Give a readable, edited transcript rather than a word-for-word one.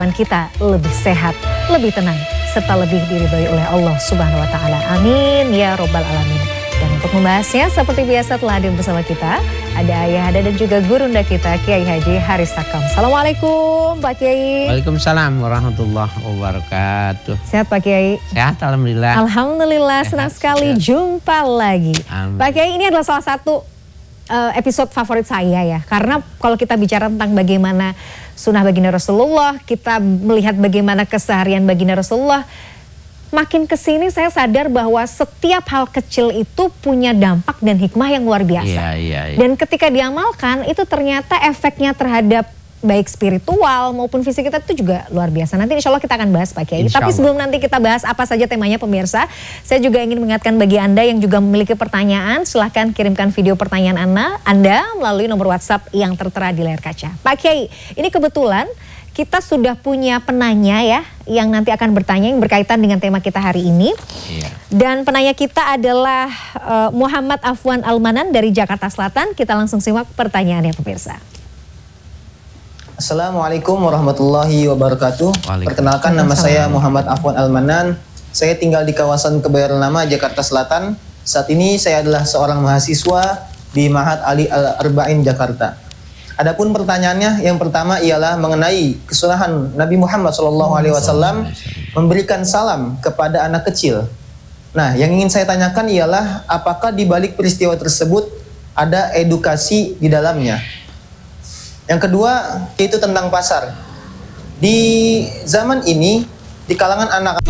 kita lebih sehat, lebih tenang, serta lebih diridhoi oleh Allah Subhanahu wa Ta'ala. Amin ya Robbal 'Alamin. Dan untuk membahasnya, seperti biasa telah hadir bersama kita ada Ayahanda dan juga gurunda kita, Kiai Haji Haris Takam. Assalamualaikum Pak Kiai. Waalaikumsalam warahmatullahi wabarakatuh. Sehat Pak Kiai? Sehat alhamdulillah. Alhamdulillah, senang sekali jumpa lagi. Amin. Pak Kiai, ini adalah salah satu episode favorit saya ya, karena kalau kita bicara tentang bagaimana sunnah baginda Rasulullah, kita melihat bagaimana keseharian baginda Rasulullah, makin kesini saya sadar bahwa setiap hal kecil itu punya dampak dan hikmah yang luar biasa. Iya. Dan ketika diamalkan itu ternyata efeknya terhadap baik spiritual maupun fisik kita itu juga luar biasa. Nanti insya Allah kita akan bahas Pak Kiai. Tapi sebelum nanti kita bahas apa saja temanya pemirsa, saya juga ingin mengingatkan bagi Anda yang juga memiliki pertanyaan, silahkan kirimkan video pertanyaan Anda melalui nomor WhatsApp yang tertera di layar kaca. Pak Kiai, ini kebetulan kita sudah punya penanya ya, yang nanti akan bertanya yang berkaitan dengan tema kita hari ini. Iya. Dan penanya kita adalah Muhammad Afwan Almanan dari Jakarta Selatan. Kita langsung simak pertanyaannya pemirsa. Assalamualaikum warahmatullahi wabarakatuh. Perkenalkan, nama saya Muhammad Afwan Almanan. Saya tinggal di kawasan Kebayoran Lama, Jakarta Selatan. Saat ini saya adalah seorang mahasiswa di Ma'had Ali Al-Arba'in, Jakarta. Adapun pertanyaannya yang pertama ialah mengenai kesunahan Nabi Muhammad SAW memberikan salam kepada anak kecil. Nah, yang ingin saya tanyakan ialah apakah di balik peristiwa tersebut ada edukasi di dalamnya? Yang kedua, yaitu tentang pasar. Di zaman ini, di kalangan anak